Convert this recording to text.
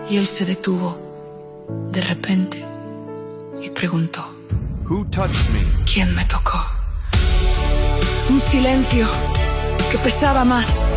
Y él se detuvo de repente y preguntó: Who touched me? ¿Quién me tocó? Un silencio que pesaba más